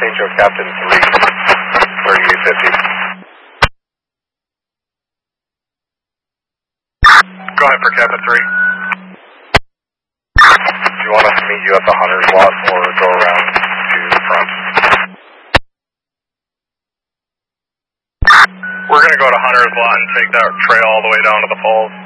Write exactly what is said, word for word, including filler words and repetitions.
Saint Joe Captain three, thirty-eight fifty. Go ahead for Captain three. Do you want us to meet you at the Hunter's lot or go around to the front? We're going to go to Hunter's lot and take that trail all the way down to the falls.